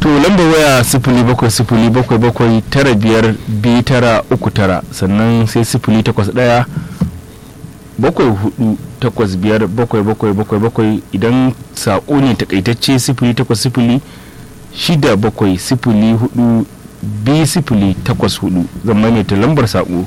to lambar waya 0707795239 sannan sai 081 7485777 idan saƙo ne takaitacce 080 6704204 zan maimaita lambar saƙo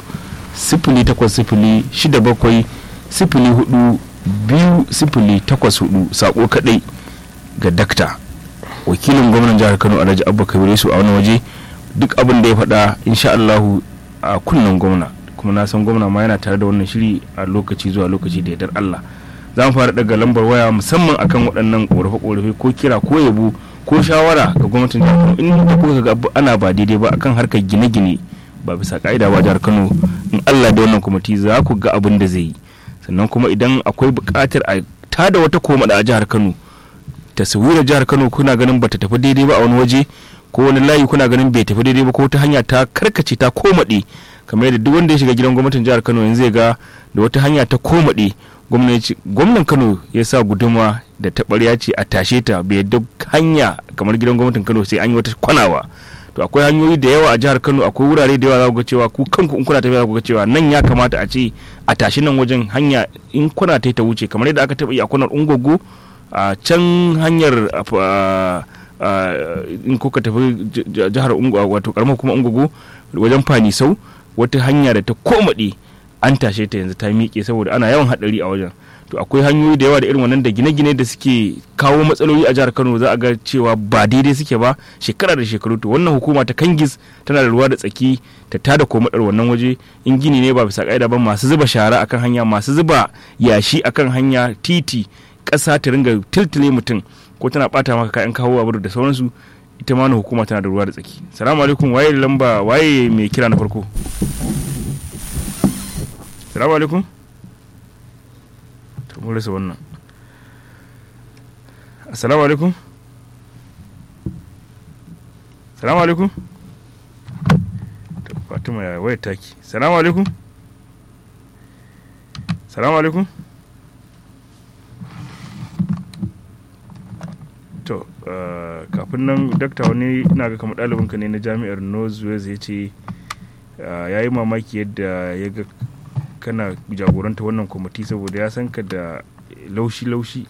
080 saƙo kaɗai ga dakta wakilin gwamnan jihar Kano Alhaji Abba Kabir Yusuf a wani waje duk abin da ya faɗa insha Allahu a kunnen gwamna kuma na san gwamna ma yana tare da wannan shiri a lokaci zuwa lokaci da yardar Allah za mu fara daga lambar waya musamman akan waɗannan ƙorafe-ƙorafe ko kira ko yabo ko shawara ga gwamnatin jihar Kano in da kuka ga ana ba daidai ba akan harkar gine-gine ba bisa ka'ida ba jihar Kano in Allah da wannan kwamiti za ku ga abin da zai yi sannan kuma idan akwai buƙatar a tada wata komada a jihar Kano taswirar jihar Kano kuna ganin bata tafi daidai ba a wani waje ko wani layi kuna ganin bai tafi daidai ba ko ta hanya ta karkace ta komade kamar yadda duk wanda ya shiga gidan gwamnatin jihar Kano yanzu zai ga da wata hanya ta komade gwamnan Kano ya sa guduma da taɓarya ce a tashe ta bai yadda hanya kamar gidan gwamnatin Kano sai an yi wata kwanawa to akwai hanyoyi da yawa a jihar Kano akwai wurare da yawa za ku ga cewa ku kanku in kuna tafiya za ku ga cewa nan ya kamata a ce a tashi nan wajen hanya in kuna ta wuce kamar yadda aka taɓa yi a kwanar Ungogo a can hanyar in kuka tafi jihar wato karamar kuma Ungogo wajen Fanisau wata hanya da ta komaɗe an tashe ta yanzu ta miƙe saboda ana yawan haɗari a wajen to akwai hanyoyi da yawa da irin wannan da gine-gine da suke kawo matsaloli a jihar Kano za a ga cewa ba daidai suke ba shekara da shekaru to wannan hukuma ta Kangis tana da ruwa da tsaki ta tada komadar wannan waje in gini ne ba bisa ka'ida ba masu zuba shara akan hanya masu zuba yashi akan hanya titi ƙasa ta ringa tiltile mutum ko tana bata maka kayan kawo babur da sauransu ita ma hukuma tana da ruwa da tsaki. Assalamu alaikum waye lamba waye mai kira na farko? Assalamu alaikum. To mun rasa wannan. Assalamu alaikum. Assalamu alaikum. To Fatima ya waye taki. Assalamu alaikum. Assalamu alaikum. To kafin nan dakta wani ina ga kamar ɗalibinka ne na jami'ar Northwest ya ce ya yi mamaki yadda ya ga kana jagoranta wannan kwamiti saboda ya san ka da laushi-laushi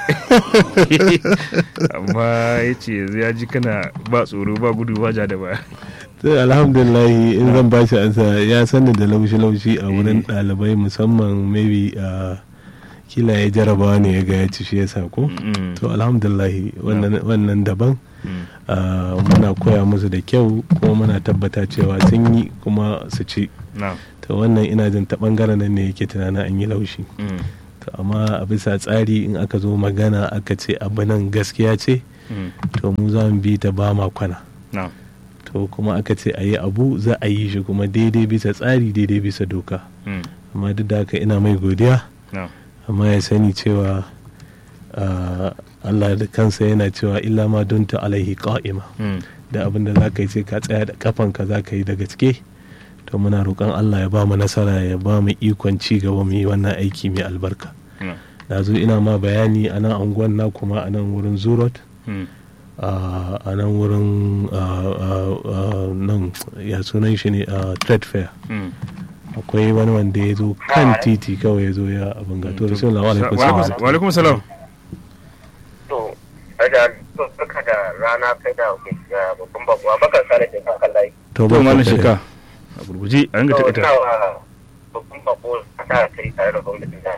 amma ya ce ya ji kana ba tsoro ba gudu ba ja da ba. Alhamdulillah in zan ba shi ansa ya sani da laushi-laushi a wurin ɗalibai musamman maybe kila ya jarabawa ne ya ga ya ci shi ya sako to alhamdulillah wannan daban muna koya musu da kyau kuma muna tabbata cewa sun yi kuma su ci to wannan ina jin ta bangaren nan ne yake tunanin an yi laushi to amma a bisa tsari in aka zo magana aka ce abu nan gaskiya ce to mu za mu bi ta ba ma kwana to kuma aka ce a yi abu za a yi shi kuma daidai bisa tsari daidai bisa doka amma duk da haka ina mai godiya amma ya sani cewa Allah da kansa yana cewa illa ma don ta alaihi qa'ima da abin da zaka yi sai ka tsaya da kafanka zaka yi da gaske to muna roƙon Allah ya ba mu nasara ya ba mu ikon ci gaba mu yi wannan aiki mai albarka da zo ina ma bayani a nan anguwan na kuma a nan wurin Zurot a nan wurin nan ya sunan shi ne Trade Fair akwai wani wanda ya zo kan titi kawai ya zo ya abin gato da sun lawa alaikum salam to daga suka da rana kai da babban babuwa baka sare da kan layi to ba mana shika a gurguje a ringa takata babban babuwa ta kai tare da gwamnati da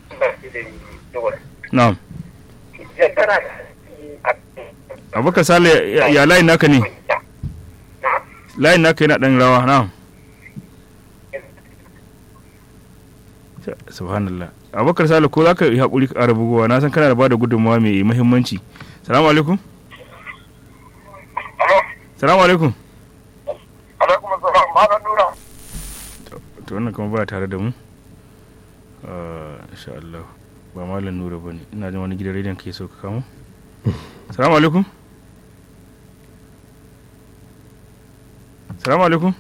na'am abubakar sale ya layin naka ne layin naka yana dan rawa na'am subhanallah abubakar sale ko za ka yi haƙuri ka ƙara bugowa na san kana da bada gudunmawa mai muhimmanci. Salamu alaikum. Salamu alaikum. Alaikum assalam malam Nura. To wannan kuma ba tare da mu insha Allah ba malam Nura bane ina jin wani gidan rediyon kai so ka kamo. Salamu alaikum. Salamu alaikum.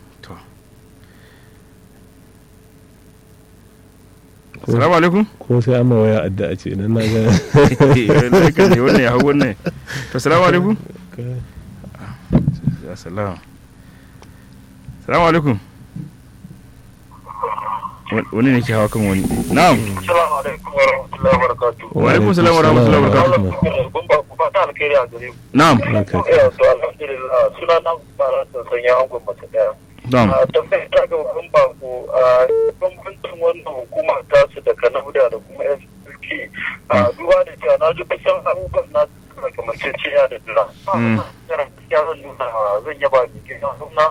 Assalamu alaikum. Ko sai amma waya addu'a ce nan na ga wannan ya hawo wannan. To assalamu alaikum. ya salam. Salamu alaikum. Wani ne ke hawa kan wani? Na'am. Assalamu alaikum wa rahmatullahi wa barakatuh. Wa alaikum salam wa rahmatullahi wa barakatuh. Kun ba ta alkhairi a gare ku. Na'am. To alhamdulillah suna nan fara san ya angon mata daya. Na'am. Tafiya ta ga kun ba ku bambancin wannan hukuma ta su da Kanauda da kuma SLK. Duba da cewa na ji kusan abubuwan na kamar ceciya da dira. Gaskiya zan nuna zan yaba mai gina nuna.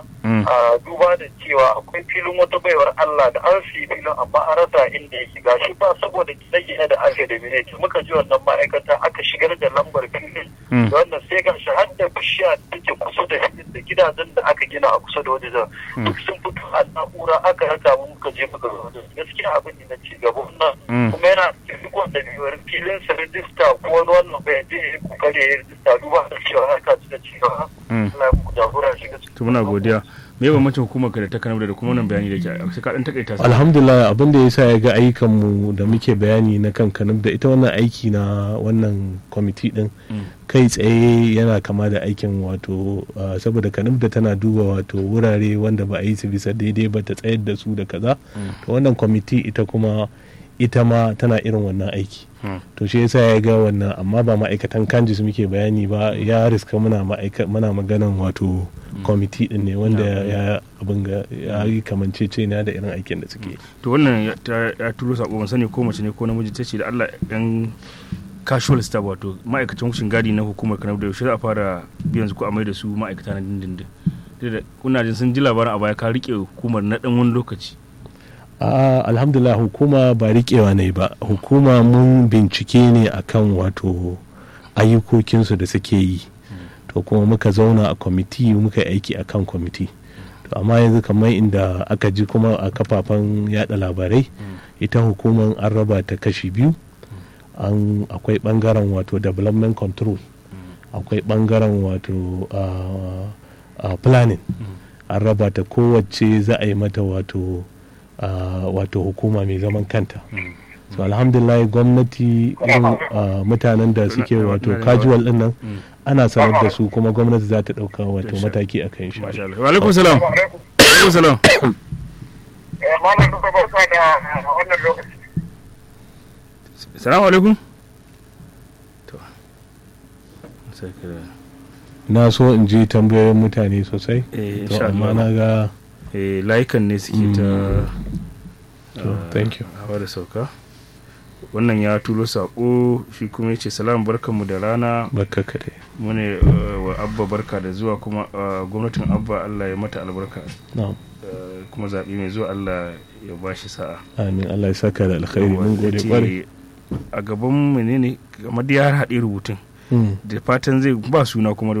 Duba da cewa akwai filin wata baiwar Allah da an fi filin amma an rasa inda ya shiga shi ba saboda gine-gine da aka da miniti muka ji wannan ma'aikata aka shigar da lambar filin wannan sai ga shi har da bishiya take kusa da filin da gidajen da aka gina a kusa da wajen duk sun fito a na'ura aka raka mu muka je muka zo gaskiya abin ne na ci gaba wannan kuma yana duk wanda biyar filin sa rijista ko wani wannan bai je kokari ya rijista duba da cewa haka ci da ci gaba Allah ya muku jagora shi gaskiya. To muna godiya. Me bambancin hukumar ka da ta Kanauda da kuma wannan bayani da ke sai ka dan takaita sa. Alhamdulillah abin da yasa ya ga ayyukan mu da muke bayani na kan Kanauda ita wannan aiki na wannan kwamiti din kai tsaye yana kama da aikin wato saboda Kanauda tana duba wato wurare wanda ba a yi su bisa daidai ba ta tsayar da su da kaza to wannan kwamiti ita kuma ita ma tana irin wannan aiki to shi yasa ya ga wannan amma ba ma'aikatan kanjis muke bayani ba ya riska muna maganan wato kwamiti din ne wanda ya abin ga ya yi kamancece na da irin aikin da suke to wannan ya turo sako ban sani ko mace ne ko namiji tace da Allah yan casual staff wato ma'aikatan wucin gadi na hukumar Kanauda yaushe za a fara biyan su ko a mai da su ma'aikata na dindindin da kuna jin sun ji labarin a baya ka rike hukumar na dan wani lokaci. Alhamdulillah hukuma ba riƙewa ne ba hukuma mun bincike ne akan wato ayyukokinsu da suke yi to kuma muka zauna a kwamiti muka aiki akan kwamiti to amma yanzu kamar inda aka ji kuma a kafafen yada labarai ita hukumar an raba ta kashi biyu akwai bangaren wato development control akwai bangaren wato planning an raba ta kowace za a yi mata wato hukuma mai zaman kanta so alhamdulillah gwamnati mutanen da suke wato casual din nan ana sanar da su kuma gwamnati za ta dauka wato mataki a kan shi. Wa alaikum salam. Alaikum salam. Malam duka barka da wannan lokaci. Assalamu alaikum. To. Sai na so in ji tambayoyin mutane sosai to amma na ga layukan ne suke ta thank you hawa da sauka wannan ya turo sako shi kuma yace salam barkanmu da rana barka kade mune wa abba barka da zuwa kuma gwamnatin abba Allah ya mata albarka na'am kuma zabi mai zuwa Allah ya bashi sa'a amin Allah ya saka da alkhairi mun gode kwarai a gaban menene kamar da ya haɗe rubutun da fatan zai ba suna kuma